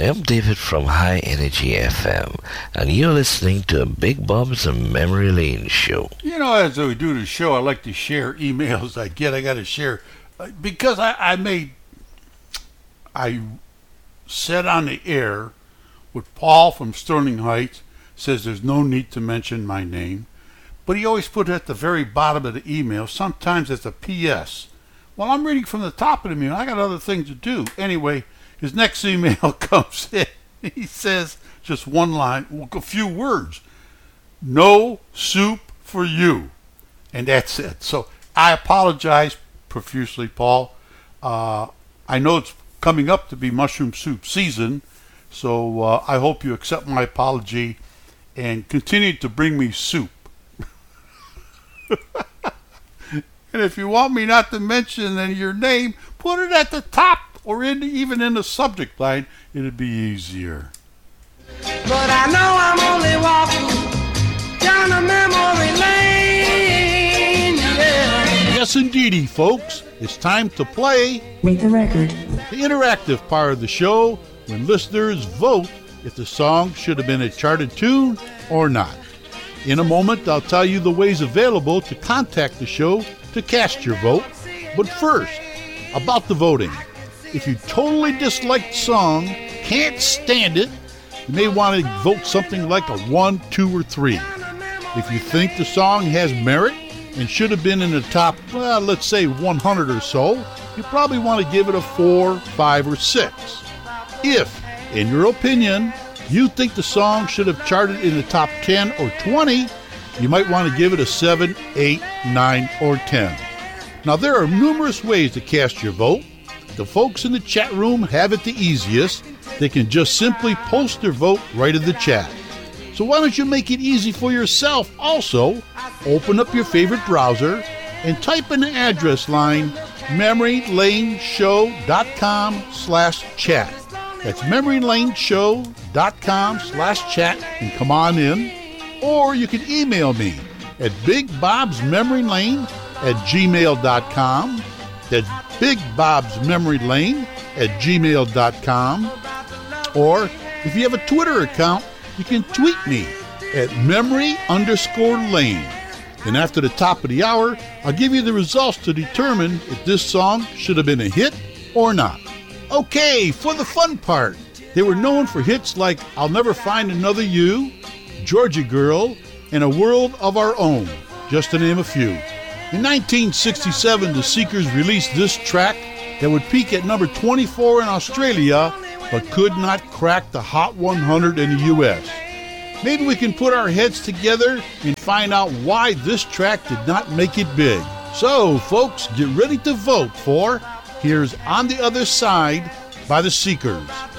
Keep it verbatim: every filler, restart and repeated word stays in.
am David from High Energy F M, and you're listening to Big Bob's Memory Lane Show. You know, as we do the show, I like to share emails I get. I got to share because I, I made, I said on the air with Paul from Sterling Heights, says there's no need to mention my name, but he always put it at the very bottom of the email, sometimes as a P S. Well, I'm reading from the top of the email. I got other things to do. Anyway, his next email comes in. He says, just one line, a few words, no soup for you. And that's it. So I apologize profusely, Paul. Uh, I know it's coming up to be mushroom soup season, so uh, I hope you accept my apology and continue to bring me soup. And if you want me not to mention any of your name, put it at the top or in, even in the subject line. It'd be easier. But I know I'm only walking down a memory lane, yeah. Yes, indeedy, folks. It's time to play Rate the Record, the interactive part of the show when listeners vote if the song should have been a charted tune or not. In a moment, I'll tell you the ways available to contact the show to cast your vote. But first, about the voting. If you totally dislike the song, can't stand it, you may want to vote something like a one, two, or three. If you think the song has merit and should have been in the top, well, let's say one hundred or so, you probably want to give it a four, five, or six. If, in your opinion, you think the song should have charted in the top ten or twenty, you might want to give it a seven, eight, nine, or ten. Now, there are numerous ways to cast your vote. The folks in the chat room have it the easiest. They can just simply post their vote right in the chat. So why don't you make it easy for yourself also? Open up your favorite browser and type in the address line memorylaneshow.com slash chat. That's memorylaneshow.com slash chat and come on in. Or you can email me at bigbobsmemorylane at gmail.com. That's bigbobsmemorylane at gmail.com. Or if you have a Twitter account, you can tweet me at memory underscore lane. And after the top of the hour, I'll give you the results to determine if this song should have been a hit or not. Okay, for the fun part. They were known for hits like I'll Never Find Another You, Georgia Girl, and A World of Our Own, just to name a few. In nineteen sixty-seven, the Seekers released this track that would peak at number twenty-four in Australia, but could not crack the Hot one hundred in the U S. Maybe we can put our heads together and find out why this track did not make it big. So, folks, get ready to vote for Here's On the Other Side by the Seekers.